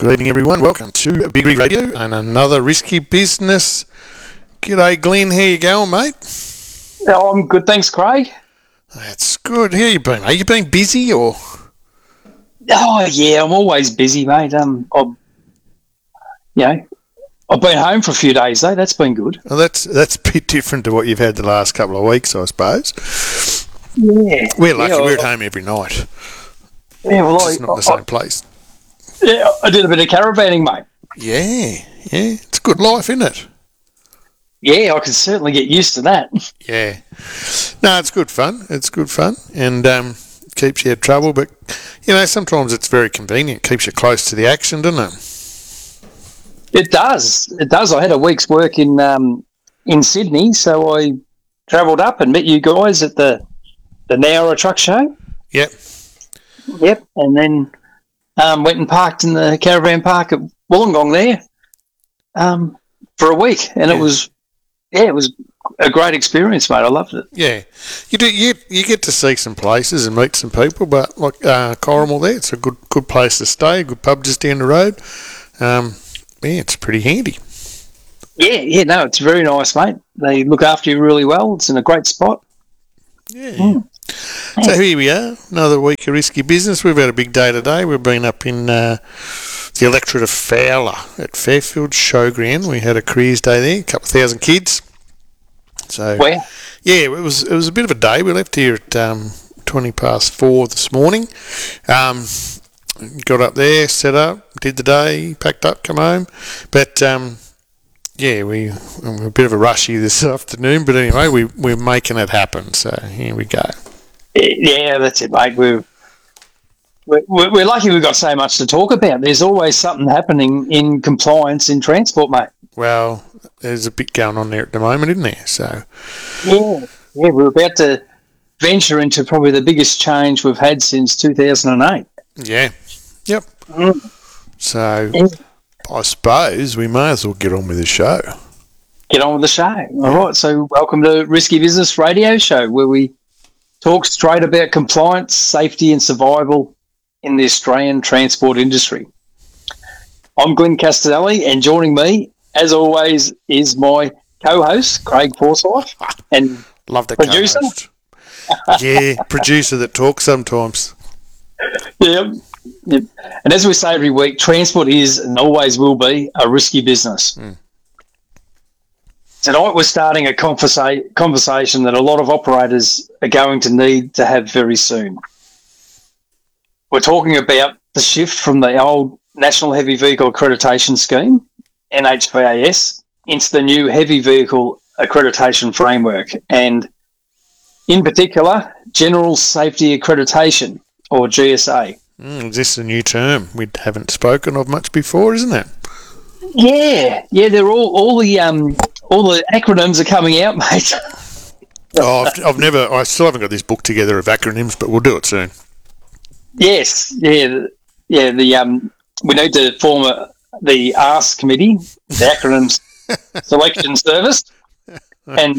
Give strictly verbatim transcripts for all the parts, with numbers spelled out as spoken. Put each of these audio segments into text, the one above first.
Good evening, everyone. Welcome to Big Rig Radio and another risky business. G'day, Glenn. How you going, mate? Oh, I'm good, thanks, Craig. That's good. How you been? Are you been busy or? Oh yeah, I'm always busy, mate. Um, I'm, you know, I've been home for a few days though. That's been good. Well, that's that's a bit different to what you've had the last couple of weeks, I suppose. Yeah, We're lucky. yeah, We're I, at home every night. Yeah, well, It's I, not the same I, place. yeah, I did a bit of caravanning, mate. Yeah, yeah. It's good life, isn't it? Yeah, I can certainly get used to that. Yeah. No, it's good fun. It's good fun, and um, keeps you out of trouble. But you know, sometimes it's very convenient. Keeps you close to the action, doesn't it? It does. It does. I had a week's work in um, in Sydney, so I travelled up and met you guys at the the Nowra Truck Show. Yep. Yep, and then um, went and parked in the caravan park at Wollongong there um, for a week, and Yeah. it was yeah, it was a great experience, mate. I loved it. Yeah, you do. You you get to see some places and meet some people, but like uh, Corrimal there, it's a good good place to stay. A good pub just down the road. Um, yeah, it's pretty handy. Yeah, yeah, no, it's very nice, mate. They look after you really well. It's in a great spot. Yeah. Mm. So here we are, another week of risky business. We've had a big day today. We've been up in uh, the electorate of Fowler at Fairfield Showground. We had a careers day there, a couple of thousand kids. So Where? yeah, it was it was a bit of a day. We left here at um, twenty past four this morning. Um, got up there, set up, did the day, packed up, come home. But um, yeah, we we're a bit of a rushy this afternoon. But anyway, we we're making it happen. So here we go. Yeah, that's it, mate. We're, we're we're lucky we've got so much to talk about. There's always something happening in compliance in transport, mate. Well, there's a bit going on there at the moment, isn't there? So Yeah, yeah, we're about to venture into probably the biggest change we've had since two thousand eight. yeah, yep. Mm. So Yeah. I suppose we may as well get on with the show. Get on with the show. All right, so welcome to Risky Business Radio Show, where we talk straight about compliance, safety and survival in the Australian transport industry. I'm Glenn Castelli, and joining me, as always, is my co-host, Craig Forsyth, and Love the producer. co-host. Yeah, producer that talks sometimes. Yep. Yep. And as we say every week, transport is and always will be a risky business. Mm. Tonight we're starting a conversa- conversation that a lot of operators are going to need to have very soon. We're talking about the shift from the old National Heavy Vehicle Accreditation Scheme, N H V A S, into the new Heavy Vehicle Accreditation Framework, and in particular, General Safety Accreditation, or G S A. Mm, is this a new term we haven't spoken of much before, isn't it? Yeah, yeah, they're all all the um all the acronyms are coming out, mate. Oh, I've, I've never. I still haven't got this book together of acronyms, but we'll do it soon. Yes, yeah, the- yeah. The um, we need to form a, the A S committee, the acronyms selection service, and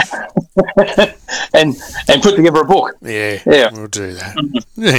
and and put together a book. Yeah, Yeah. we'll do that. Yeah,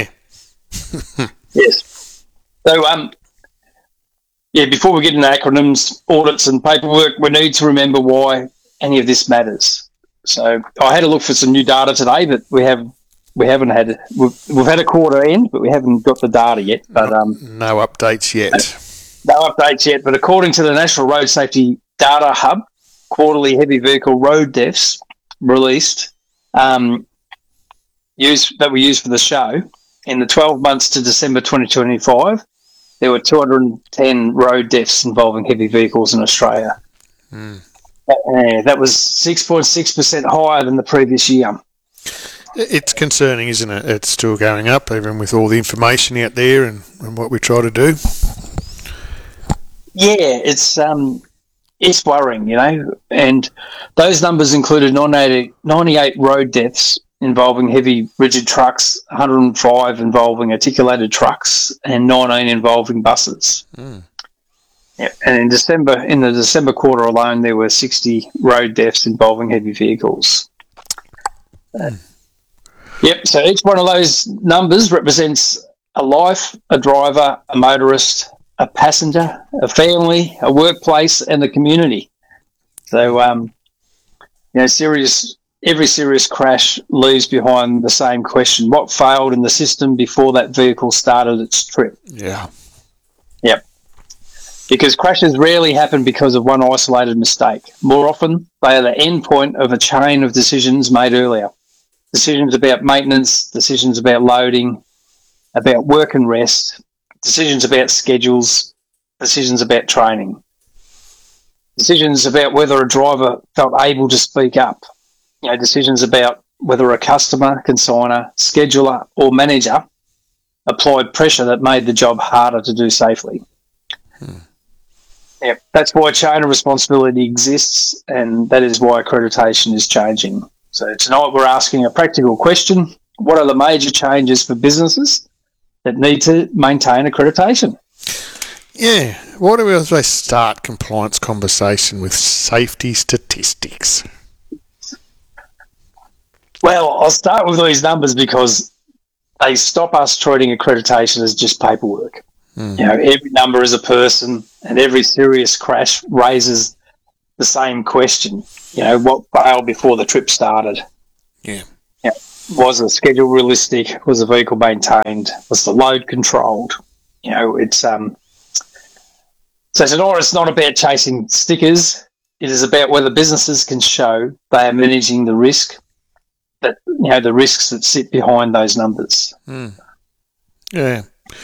Yes. So um, yeah. Before we get into acronyms, audits, and paperwork, we need to remember why any of this matters. So I had a look for some new data today, but we have we haven't had we've, we've had a quarter end, but we haven't got the data yet. But um, no updates yet. no updates yet. But according to the National Road Safety Data Hub, quarterly heavy vehicle road deaths released um, used that we used for the show in the twelve months to December twenty twenty-five, there were two hundred ten road deaths involving heavy vehicles in Australia. Mm. Uh, that was six point six percent higher than the previous year. It's concerning, isn't it? It's still going up, even with all the information out there and, and what we try to do. Yeah, it's um, it's worrying, you know. And those numbers included ninety-eight, ninety-eight road deaths involving heavy rigid trucks, one hundred five involving articulated trucks, and nineteen involving buses. Mm. Yeah, and in December, in the December quarter alone, there were sixty road deaths involving heavy vehicles. Uh, yep. So each one of those numbers represents a life, a driver, a motorist, a passenger, a family, a workplace, and the community. So, um, you know, serious every serious crash leaves behind the same question: what failed in the system before that vehicle started its trip? Yeah. Yep. Because crashes rarely happen because of one isolated mistake. More often, they are the end point of a chain of decisions made earlier. Decisions about maintenance, decisions about loading, about work and rest, decisions about schedules, decisions about training, decisions about whether a driver felt able to speak up, you know, decisions about whether a customer, consigner, scheduler or manager applied pressure that made the job harder to do safely. Hmm. Yeah, that's why chain of responsibility exists, and that is why accreditation is changing. So tonight we're asking a practical question: what are the major changes for businesses that need to maintain accreditation? Yeah, why do we always start compliance conversation with safety statistics? Well, I'll start with these numbers because they stop us treating accreditation as just paperwork. Mm. You know, every number is a person, and every serious crash raises the same question. You know, what failed before the trip started? Yeah. You know, was the schedule realistic? Was the vehicle maintained? Was the load controlled? You know, it's um. So tonight it's not about chasing stickers. It is about whether businesses can show they are managing the risk, that you know the risks that sit behind those numbers. Mm. Yeah.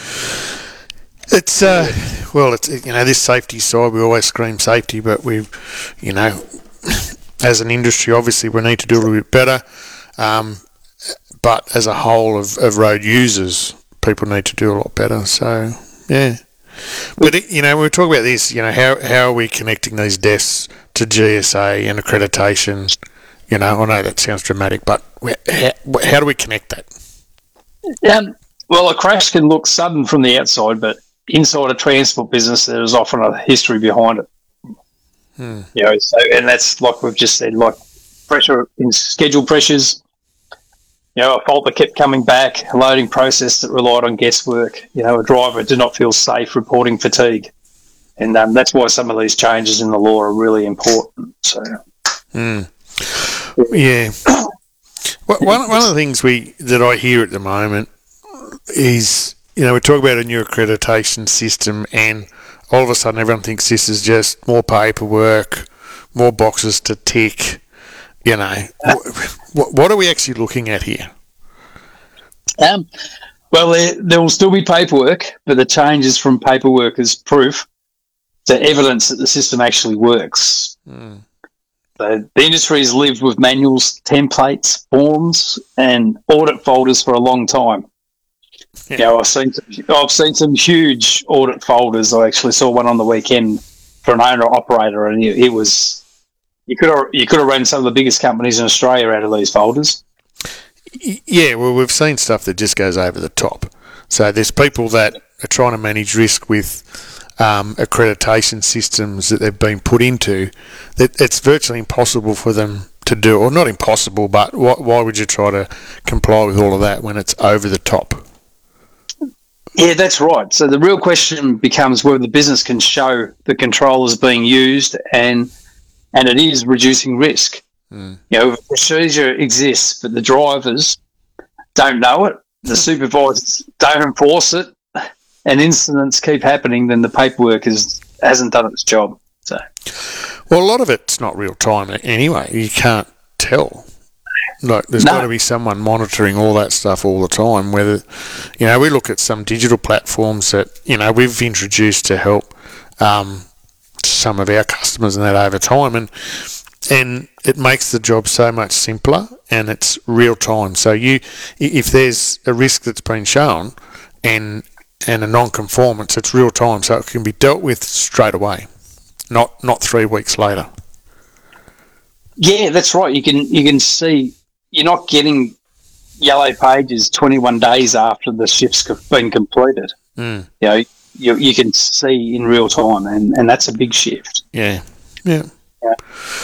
It's uh, well, it's you know this safety side. We always scream safety, but we, you know, as an industry, obviously we need to do a little bit better. Um, but as a whole of, of road users, people need to do a lot better. So yeah, but it, you know, when we talk about this, you know, how how are we connecting these deaths to G S A and accreditation? You know, I know that sounds dramatic, but how, how do we connect that? Um, well, a crash can look sudden from the outside, but inside a transport business, there is often a history behind it. Hmm. You know, so and that's like we've just said, like pressure in schedule pressures. You know, a fault that kept coming back, a loading process that relied on guesswork. You know, a driver did not feel safe reporting fatigue, and um, that's why some of these changes in the law are really important. So, hmm. yeah. One one of the things we that I hear at the moment is, you know, we talk about a new accreditation system, and all of a sudden everyone thinks this is just more paperwork, more boxes to tick. You know, what, what are we actually looking at here? Um, well, there, there will still be paperwork, but the change is from paperwork as proof to evidence that the system actually works. Mm. So the industry has lived with manuals, templates, forms, and audit folders for a long time. Yeah. You know, I've seen I've seen some huge audit folders. I actually saw one on the weekend for an owner operator, and it, it was you could have you could have run some of the biggest companies in Australia out of these folders. Yeah, well, we've seen stuff that just goes over the top. So there's people that are trying to manage risk with um, accreditation systems that they've been put into that it's virtually impossible for them to do, or not impossible, but why, why would you try to comply with all of that when it's over the top? Yeah, that's right. So the real question becomes whether the business can show the control is being used and and it is reducing risk. Mm. You know, the procedure exists, but the drivers don't know it, the supervisors don't enforce it, and incidents keep happening, then the paperwork is, hasn't done its job. So, well, a lot of it's not real time anyway. You can't tell. Like, there's no. got to be someone monitoring all that stuff all the time. Whether, you know, we look at some digital platforms that, you know, we've introduced to help um, some of our customers and that over time, and and it makes the job so much simpler, and it's real time. So you, if there's a risk that's been shown, and and a non-conformance, it's real time, so it can be dealt with straight away, not not three weeks later. Yeah, that's right. You can you can see you're not getting yellow pages twenty-one days after the shift's been completed. Mm. You know, you you can see in real time, and, and that's a big shift. Yeah, yeah. yeah.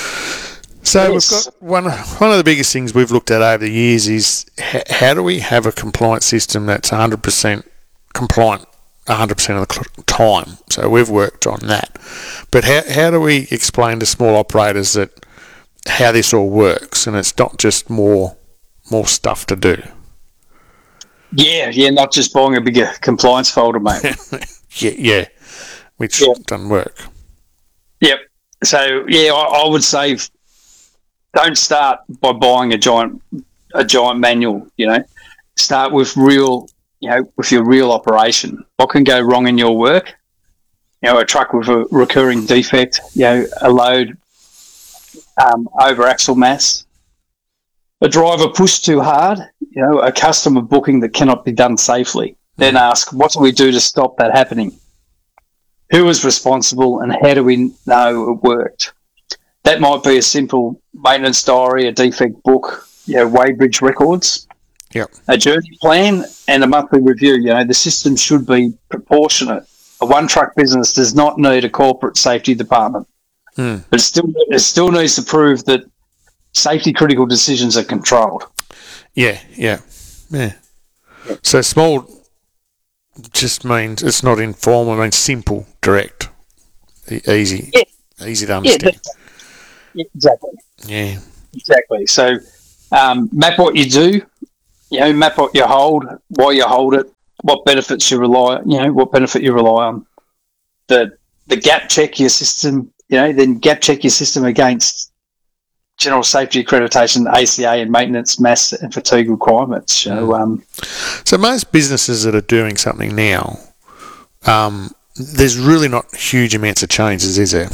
So yes. we've got one one of the biggest things we've looked at over the years is h- how do we have a compliance system that's one hundred percent compliant one hundred percent of the time. So we've worked on that. But how how do we explain to small operators that how this all works, and it's not just more more stuff to do? Yeah, yeah, not just buying a bigger compliance folder, mate. yeah, yeah, which yeah. doesn't work. Yep. So yeah, I, I would say don't start by buying a giant a giant manual. You know, start with real, you know, with your real operation. What can go wrong in your work? You know, a truck with a recurring defect. You know, a load um, over axle mass. A driver pushed too hard. You know, a customer booking that cannot be done safely. Then ask, what do we do to stop that happening? Who is responsible, and how do we know it worked? That might be a simple maintenance diary, a defect book, you know, weighbridge records, yep. a journey plan, and a monthly review. You know, the system should be proportionate. A one-truck business does not need a corporate safety department, mm. but it still, it still needs to prove that safety-critical decisions are controlled. Yeah, yeah, yeah. So small just means it's not informal, it means simple, direct, e- easy, yeah. easy to understand. Yeah, exactly. Yeah. Exactly. So um, map what you do, you know, map what you hold, why you hold it, what benefits you rely, you know, what benefit you rely on. The the gap check your system, you know, then gap check your system against general safety accreditation, A C A, and maintenance, mass and fatigue requirements. So, um, so most businesses that are doing something now, um, there's really not huge amounts of changes, is there?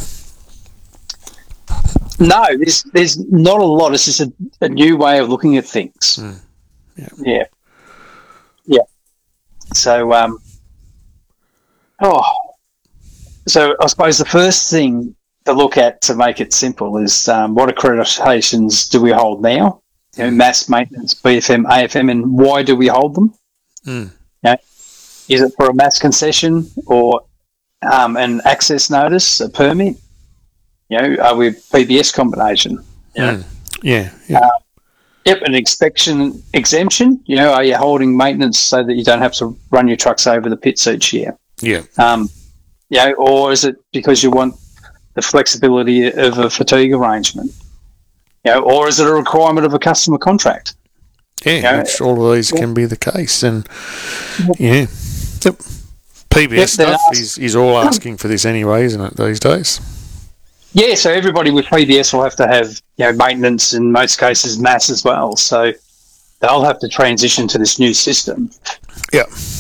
No, there's there's not a lot. It's just a, a new way of looking at things. Mm. Yeah. yeah, yeah. So, um, oh, so I suppose the first thing to look at to make it simple is um, what accreditations do we hold now? You know, mass, maintenance, B F M, A F M, and why do we hold them? Mm. You know, is it for a mass concession or um, an access notice, a permit? You know, are we P B S combination? You know? mm. Yeah, yeah. Uh, yep, an inspection exemption. You know, are you holding maintenance so that you don't have to run your trucks over the pits each year? Yeah. Um, you know, or is it because you want the flexibility of a fatigue arrangement? You know, or is it a requirement of a customer contract? Yeah, you know, which all of these yeah. can be the case. And, yeah. Yep. P B S yep, stuff is, is all asking for this anyway, isn't it, these days? Yeah, so everybody with P B S will have to have, you know, maintenance, in most cases mass as well. So they'll have to transition to this new system. Yeah.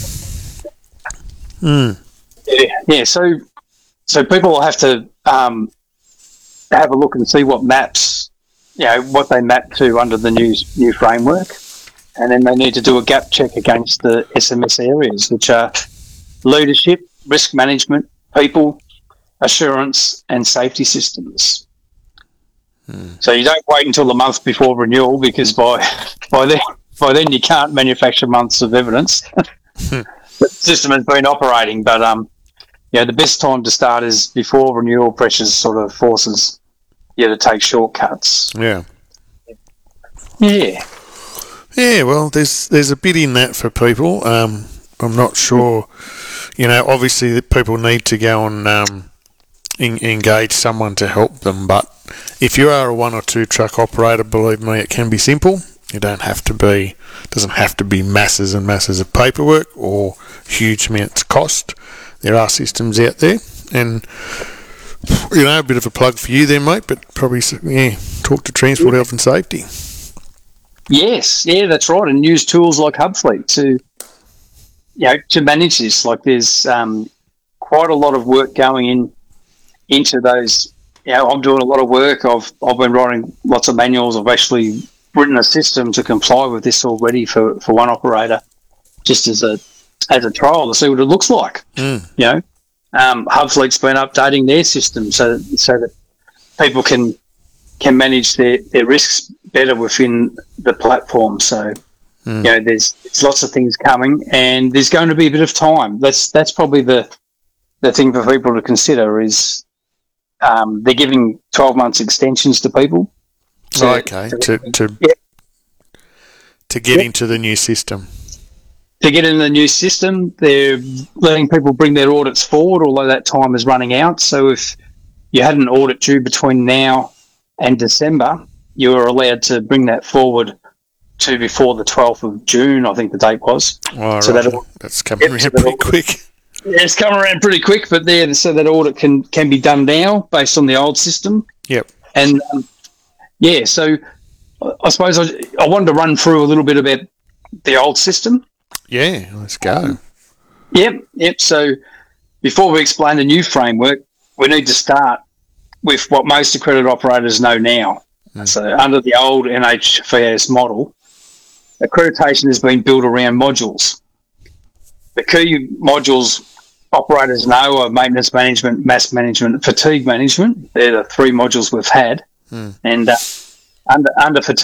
Mm. Yeah, yeah. So, so people will have to um, have a look and see what maps, you know, what they map to under the new new framework, and then they need to do a gap check against the S M S areas, which are leadership, risk management, people, assurance, and safety systems. Hmm. So you don't wait until the month before renewal, because by by then by then you can't manufacture months of evidence. The system has been operating, but um, yeah, the best time to start is before renewal pressures sort of forces you to take shortcuts. Yeah. Yeah. Yeah. Well, there's there's a bit in that for people. Um, I'm not sure. You know, obviously that people need to go and um, in, engage someone to help them. But if you are a one or two truck operator, believe me, it can be simple. You don't have to be, doesn't have to be masses and masses of paperwork or huge amounts of cost. There are systems out there, and you know, a bit of a plug for you there, mate. But probably, yeah, talk to Transport Health and Safety. Yes, yeah, that's right, and use tools like Hubfleet to, you know, to manage this. Like, there's um, quite a lot of work going in into those. You know, I'm doing a lot of work. I've I've been writing lots of manuals. I've actually written a system to comply with this already for, for one operator, just as a as a trial to see what it looks like. Mm. You know, um, Hubfleet's been updating their system so so that people can can manage their, their risks better within the platform. So, mm. you know, there's, there's lots of things coming, and there's going to be a bit of time. That's that's probably the the thing for people to consider is um, they're giving twelve months extensions to people. So, okay, to to, yeah. to get yeah. into the new system. to get in the new system, they're letting people bring their audits forward, although that time is running out. So if you had an audit due between now and December, you were allowed to bring that forward to before the twelfth of June, I think the date was. Oh, so right. that, That's coming yep, around so pretty quick. Yeah, it's come around pretty quick, but there, so that audit can, can be done now based on the old system. Yep. And, um, yeah, so I suppose I, I wanted to run through a little bit about the old system. Yeah, let's go. Yep, yep. So before we explain the new framework, we need to start with what most accredited operators know now. Mm. So under the old N H V S model, accreditation has been built around modules. The key modules operators know are maintenance management, mass management, fatigue management. They're the three modules we've had. Mm. And uh, under, under fatigue